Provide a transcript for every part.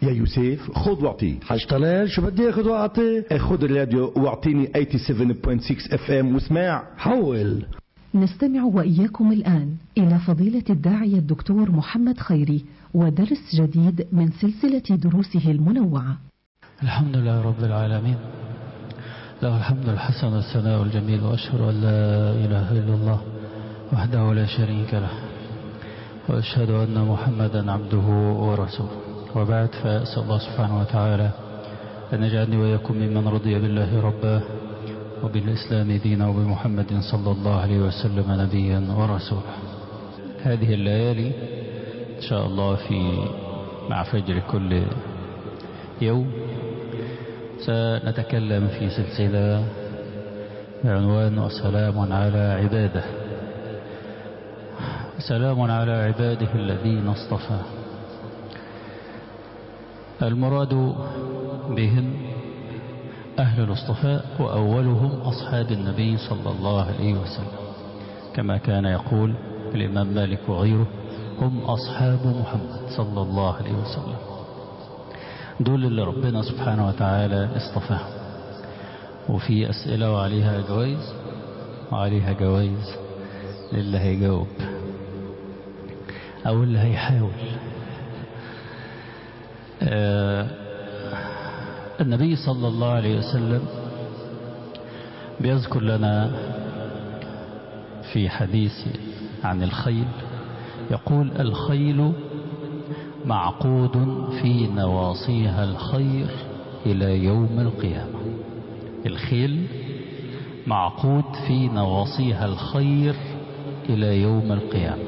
يا يوسف خذ واعطي. حاج طلال شو بدي اخذ واعطي؟ خذ الراديو واعطيني 87.6 اف ام واسمع. حول. نستمع وإياكم الآن إلى فضيلة الداعية الدكتور محمد خيري ودرس جديد من سلسلة دروسه المنوعة. الحمد لله رب العالمين، له الحمد الحسن والثناء الجميل، وأشهد أن لا إله إلا الله وحده لا شريك له، وأشهد أن محمدا عبده ورسوله، وبعد، فأسأل الله سبحانه وتعالى أن يجعلني وإياكم ممن رضي بالله ربا وبالإسلام دينا وبمحمد صلى الله عليه وسلم نبيا ورسولا. هذه الليالي إن شاء الله مع فجر كل يوم سنتكلم في سلسلة بعنوان وسلام على عباده. سلام على عباده الذين اصطفى. المراد بهم أهل الاصطفاء، وأولهم أصحاب النبي صلى الله عليه وسلم، كما كان يقول الإمام مالك وغيره: هم أصحاب محمد صلى الله عليه وسلم. دول اللي ربنا سبحانه وتعالى اصطفاهم. وفي أسئلة وعليها جوائز للي هيجاوب أو اللي هيحاول. النبي صلى الله عليه وسلم بيذكر لنا في حديث عن الخيل، يقول: الخيل معقود في نواصيها الخير إلى يوم القيامة. الخيل معقود في نواصيها الخير إلى يوم القيامة.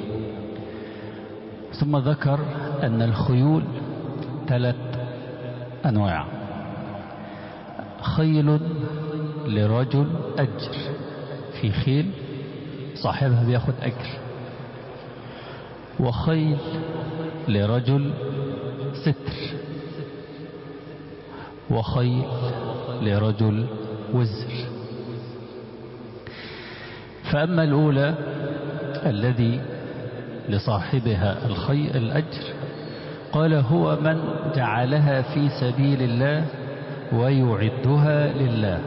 ثم ذكر أن الخيول 3 أنواع: خيل لرجل أجر، في خيل صاحبها بياخد أجر، وخيل لرجل ستر، وخيل لرجل وزر. فأما الأولى الذي لصاحبها الأجر، قال: هو من جعلها في سبيل الله ويعدها لله.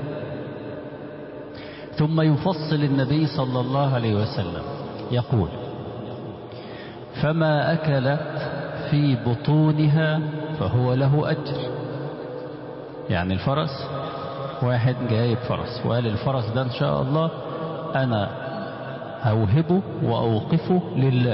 ثم يفصل النبي صلى الله عليه وسلم يقول: فما أكلت في بطونها فهو له أجر. يعني الفرس، واحد جايب فرس وقال: الفرس ده إن شاء الله أنا أوهبه وأوقفه لله،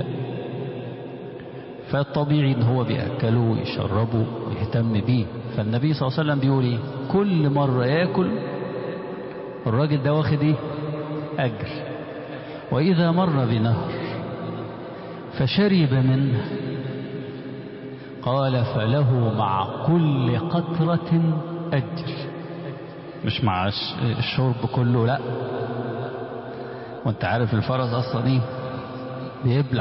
فالطبيعي إن هو بيأكله ويشربه ويهتم بيه. فالنبي صلى الله عليه وسلم بيقول إيه؟ كل مرة يأكل الراجل ده واخد إيه؟ أجر. وإذا مر بنهر فشرب منه، قال: فله مع كل قطرة أجر. مش مع الشرب كله، لا. وانت عارف الفرس أصلا إيه؟ بيبلع.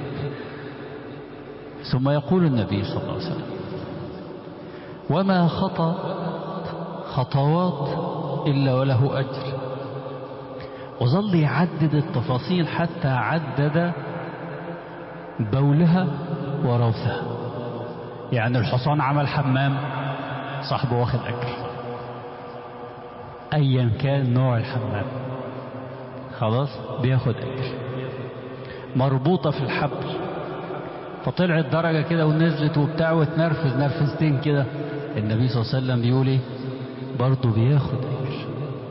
ثم يقول النبي صلى الله عليه وسلم: وما خطوات إلا وله أجر. وظل يعدد التفاصيل حتى عدد بولها وروثها. يعني الحصان عمل حمام، صاحبه واخد أجر، أيا كان نوع الحمام، خلاص بياخد أجر. مربوطة في الحبل فطلعت درجة كده ونزلت وبتاع وتنرفز نرفزتين كده، النبي صلى الله عليه وسلم بيقول ايه؟ برضه بياخد أجر.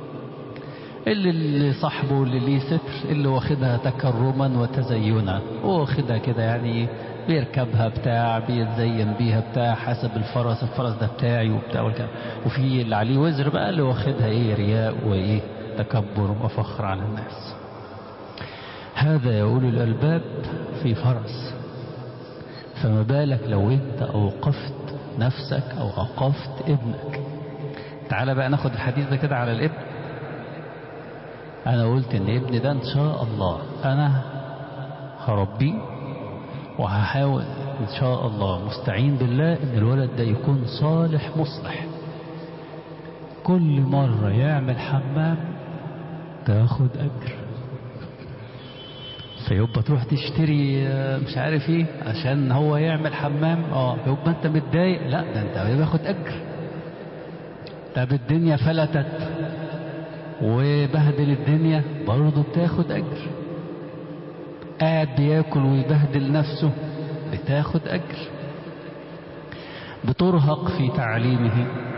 اللي صاحبه اللي ليه ستر، اللي واخدها تكرما وتزينا، واخدها كده يعني بيركبها بتاع، بيتزين بيها بتاع، حسب الفرس ده بتاعي وبتاع والكلام. وفي اللي عليه وزر بقى، اللي واخدها ايه؟ رياء وايه؟ تكبر وفخر على الناس. هذا يا أولي الألباب في فرس، فما بالك لو انت أوقفت نفسك أو أوقفت ابنك. تعال بقى ناخد الحديث ده كده على الابن. أنا قلت إن ابني ده إن شاء الله أنا هربيه وهحاول إن شاء الله، مستعين بالله، إن الولد ده يكون صالح مصلح. كل مرة يعمل حمام تاخد أجر. فيبقى تروح تشتري مش عارف ايه عشان هو يعمل حمام، يبقى انت متضايق. لا ده انت بياخد اجر. طب الدنيا فلتت وبهدل الدنيا برضه بتاخد اجر. قاعد بياكل ويبهدل نفسه بتاخد اجر. بترهق في تعليمه